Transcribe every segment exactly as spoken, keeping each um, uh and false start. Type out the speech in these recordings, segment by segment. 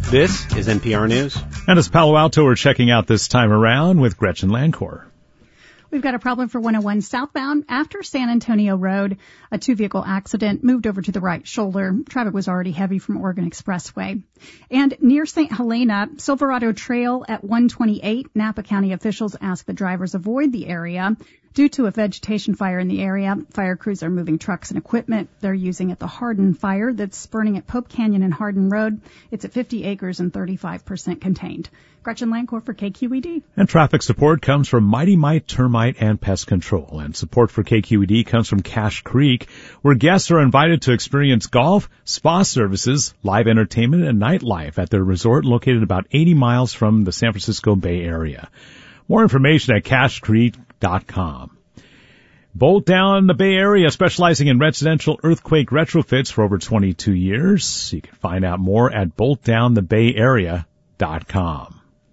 This is N P R News. And as Palo Alto, we're checking out this time around with Gretchen Lancourt. We've got a problem for one oh one southbound after San Antonio Road. A two-vehicle accident moved over to the right shoulder. Traffic was already heavy from Oregon Expressway. And near Saint Helena, Silverado Trail at one twenty-eight, Napa County officials ask the drivers avoid the area. Due to a vegetation fire in the area, fire crews are moving trucks and equipment they're using at the Hardin fire that's burning at Pope Canyon and Hardin Road. It's at fifty acres and thirty-five percent contained. Gretchen Lancourt for K Q E D. And traffic support comes from Mighty Mite Termite and Pest Control. And support for K Q E D comes from Cache Creek, where guests are invited to experience golf, spa services, live entertainment, and nightlife at their resort located about eighty miles from the San Francisco Bay Area. More information at cache creek dot com. Bolt Down the Bay Area, specializing in residential earthquake retrofits for over twenty-two years. You can find out more at bolt down the bay area dot com.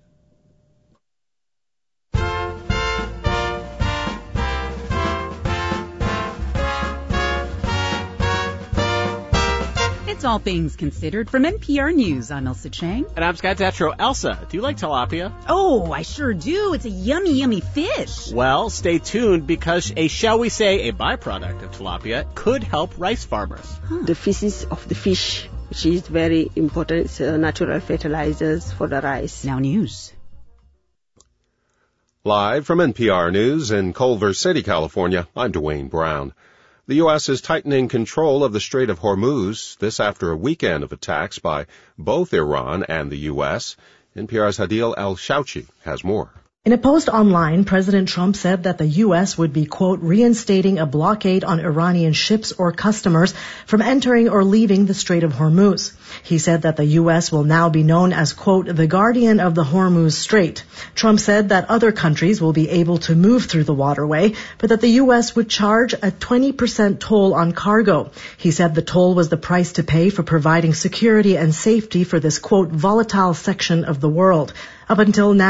It's All Things Considered from N P R News. I'm Elsa Chang. And I'm Scott Tetro. Elsa, do you like tilapia? Oh, I sure do. It's a yummy, yummy fish. Well, stay tuned because a, shall we say, a byproduct of tilapia could help rice farmers. Huh. The feces of the fish, which is very important, it's uh, natural fertilizers for the rice. Now news. Live from N P R News in Culver City, California, I'm Dwayne Brown. The U S is tightening control of the Strait of Hormuz, this after a weekend of attacks by both Iran and the U S. N P R's Hadil El-Shouchi has more. In a post online, President Trump said that the U S would be, quote, reinstating a blockade on Iranian ships or customers from entering or leaving the Strait of Hormuz. He said that the U S will now be known as, quote, the guardian of the Hormuz Strait. Trump said that other countries will be able to move through the waterway, but that the U S would charge a twenty percent toll on cargo. He said the toll was the price to pay for providing security and safety for this, quote, volatile section of the world. Up until now,